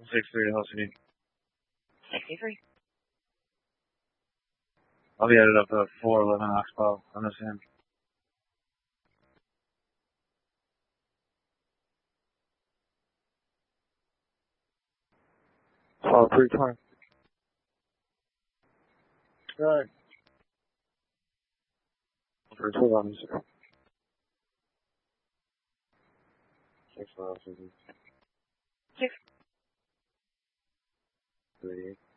6-3 to Helsingin. 63. I'll be headed up to 411 Oxbow on this end. Follow 320. Right. 311, sir. 6 miles. 6. 38.